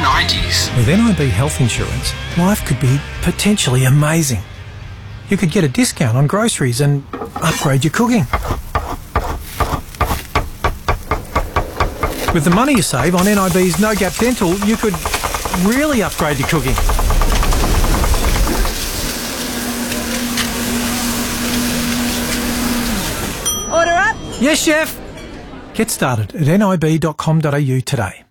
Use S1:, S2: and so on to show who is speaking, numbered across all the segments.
S1: 90s.
S2: With NIB Health Insurance, life could be potentially amazing. You could get a discount on groceries and upgrade your cooking. With the money you save on NIB's No Gap Dental, you could really upgrade your cooking.
S3: Order up?
S2: Yes, chef. Get started at nib.com.au today.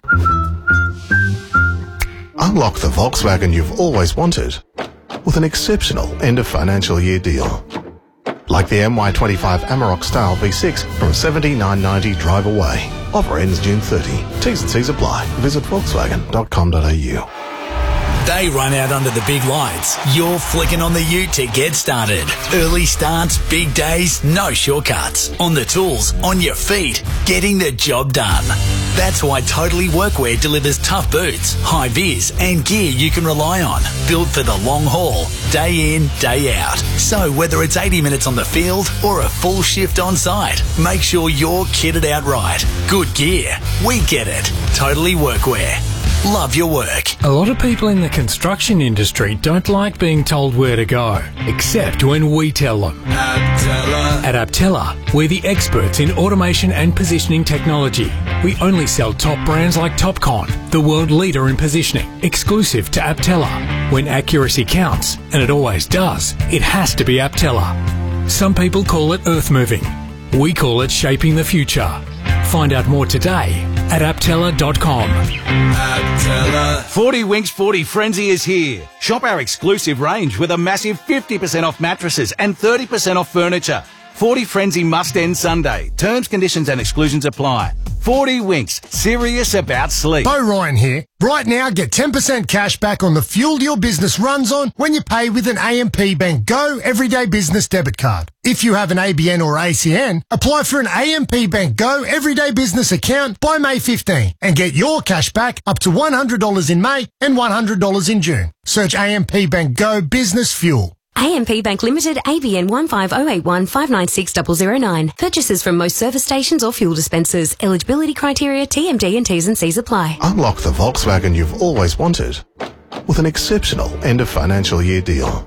S4: Unlock the Volkswagen you've always wanted with an exceptional end of financial year deal. Like the MY25 Amarok Style V6 from $79.90 drive away. Offer ends June 30. T's and C's apply. Visit volkswagen.com.au.
S5: They run out under the big lights. You're flicking on the ute to get started. Early starts, big days, no shortcuts. On the tools, on your feet, getting the job done. That's why Totally Workwear delivers tough boots, high vis and gear you can rely on. Built for the long haul, day in, day out. So whether it's 80 minutes on the field or a full shift on site, make sure you're kitted out right. Good gear. We get it. Totally Workwear. Love your work.
S6: A lot of people in the construction industry don't like being told where to go, except when we tell them. At Aptella, we're the experts in automation and positioning technology. We only sell top brands like Topcon, the world leader in positioning, exclusive to Aptella. When accuracy counts, and it always does, it has to be Aptella. Some people call it earth moving. We call it shaping the future. Find out more today at aptella.com.
S7: Aptella. 40 Winks 40 Frenzy is here. Shop our exclusive range with a massive 50% off mattresses and 30% off furniture. 40 Frenzy must end Sunday. Terms, conditions and exclusions apply. 40 Winks, serious about sleep.
S8: Bo Ryan here. Right now, get 10% cash back on the fuel your business runs on when you pay with an AMP Bank Go Everyday Business debit card. If you have an ABN or ACN, apply for an AMP Bank Go Everyday Business account by May 15 and get your cash back up to $100 in May and $100 in June. Search AMP Bank Go Business Fuel.
S9: AMP Bank Limited, ABN 15081 596 009. Purchases from most service stations or fuel dispensers. Eligibility criteria, TMD and T's and C's apply.
S4: Unlock the Volkswagen you've always wanted with an exceptional end of financial year deal.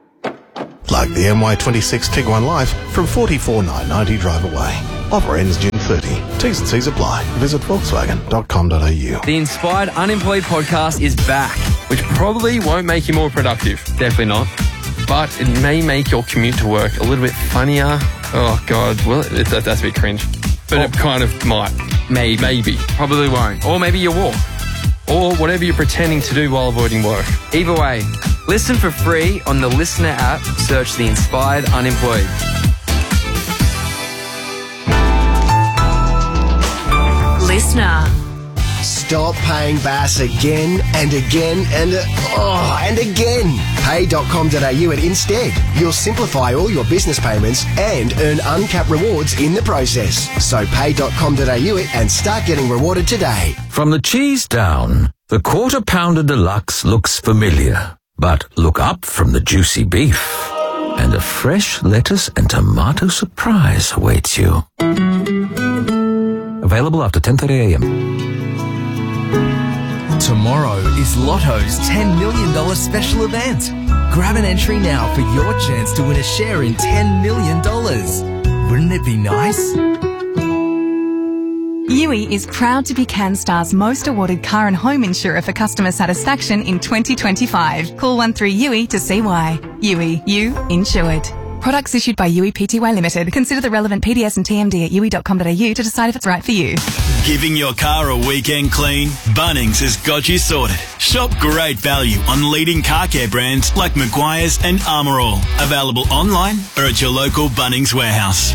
S4: Like the MY26 Tiguan Life from $44,990 drive away. Offer ends June 30. T's and C's apply. Visit volkswagen.com.au.
S10: The Inspired Unemployed podcast is back, which probably won't make you more productive. Definitely not. But it may make your commute to work a little bit funnier. Oh, God. Well, that's a bit cringe. But it kind of might. Maybe. Probably won't. Or maybe you walk. Or whatever you're pretending to do while avoiding work. Either way, listen for free on the Listener app. Search The Inspired Unemployed.
S9: Listener.
S11: Stop paying Bass again and again and again. Pay.com.au and instead. You'll simplify all your business payments and earn uncapped rewards in the process. So pay.com.au and start getting rewarded today.
S12: From the cheese down, the Quarter Pounder Deluxe looks familiar. But look up from the juicy beef, and a fresh lettuce and tomato surprise awaits you. Available after 10:30 a.m.
S13: Tomorrow is Lotto's $10 million special event. Grab an entry now for your chance to win a share in $10 million. Wouldn't it be nice?
S14: Yui is proud to be CanStar's most awarded car and home insurer for customer satisfaction in 2025. Call 13-YUI to see why. Yui, you insured. Products issued by Yui Pty Limited. Consider the relevant PDS and TMD at yui.com.au to decide if it's right for you.
S5: Giving your car a weekend clean? Bunnings has got you sorted. Shop great value on leading car care brands like Maguire's and Armour All. Available online or at your local Bunnings warehouse.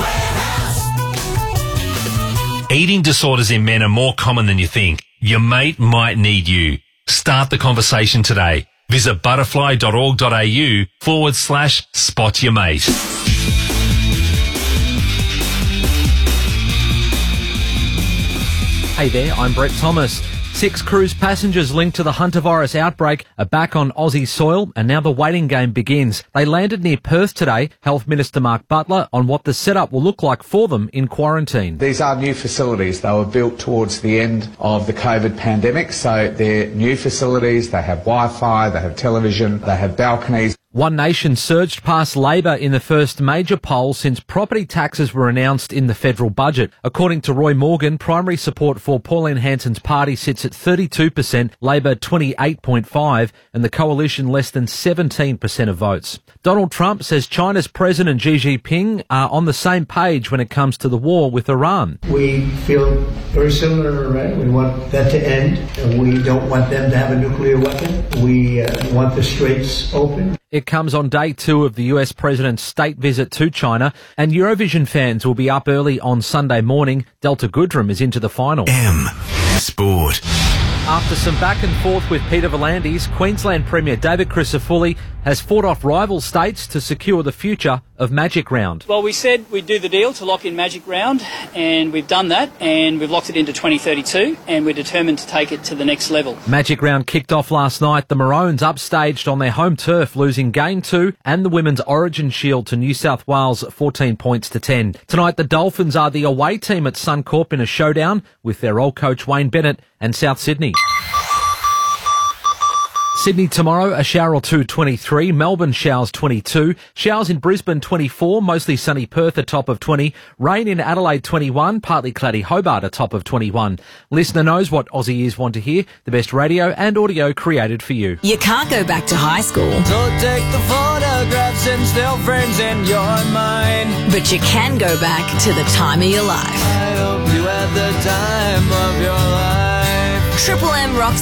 S15: Eating disorders in men are more common than you think. Your mate might need you. Start the conversation today. Visit butterfly.org.au/spot your mate.
S16: Hey there, I'm Brett Thomas.
S1: 6 cruise passengers linked to the hantavirus outbreak are back on Aussie soil, and now the waiting game begins. They landed near Perth today. Health Minister Mark Butler on what the setup will look like for them in quarantine.
S3: These are new facilities. They were built towards the end of the COVID pandemic, so they're new facilities. They have Wi-Fi, they have television, they have balconies.
S1: One Nation surged past Labor in the first major poll since property taxes were announced in the federal budget. According to Roy Morgan, primary support for Pauline Hanson's party sits at 32%, Labor 28.5%, and the coalition less than 17% of votes. Donald Trump says China's President Xi Jinping are on the same page when it comes to the war with Iran.
S16: We feel very similar to Iran. We want that to end, and we don't want them to have a nuclear weapon. We want the straits open.
S1: It comes on day 2 of the US President's state visit to China, and Eurovision fans will be up early on Sunday morning. Delta Goodrem is into the final.
S5: Sport.
S1: After some back and forth with Peter V'landys, Queensland Premier David Crisafulli has fought off rival states to secure the future of Magic Round.
S17: Well, we said we'd do the deal to lock in Magic Round, and we've done that, and we've locked it into 2032, and we're determined to take it to the next level.
S1: Magic Round kicked off last night. The Maroons upstaged on their home turf, losing Game 2 and the Women's Origin Shield to New South Wales 14 points to 10. Tonight, the Dolphins are the away team at Suncorp in a showdown with their old coach Wayne Bennett and South Sydney. Sydney tomorrow, a shower or two, 23. Melbourne showers, 22. Showers in Brisbane, 24. Mostly sunny Perth, a top of 20. Rain in Adelaide, 21. Partly cloudy Hobart, a top of 21. Listener knows what Aussie ears want to hear. The best radio and audio created for you.
S18: You can't go back to high school.
S19: So take the photographs and still frames in your mind.
S18: But you can go back to the time of your life.
S19: I hope you had the time of your life.
S18: Triple M rocks